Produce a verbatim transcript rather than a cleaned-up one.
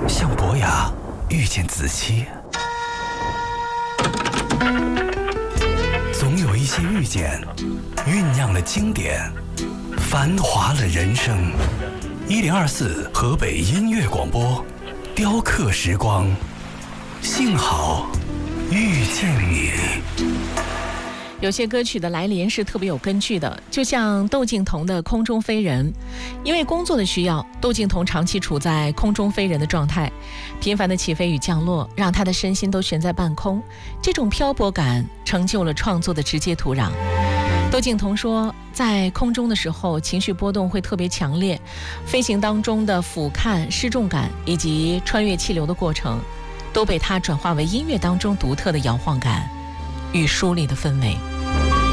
像伯牙遇见子期，总有一些遇见，酝酿了经典，繁华了人生。一零二四河北音乐广播，雕刻时光，幸好遇见你。 有些歌曲的来临是特别有根据的，就像窦靖童的《空中飞人》。因为工作的需要，窦靖童长期处在空中飞人的状态，频繁的起飞与降落让他的身心都悬在半空，这种漂泊感成就了创作的直接土壤。窦靖童说，在空中的时候情绪波动会特别强烈，飞行当中的俯瞰、失重感以及穿越气流的过程都被他转化为音乐当中独特的摇晃感与疏离的氛围。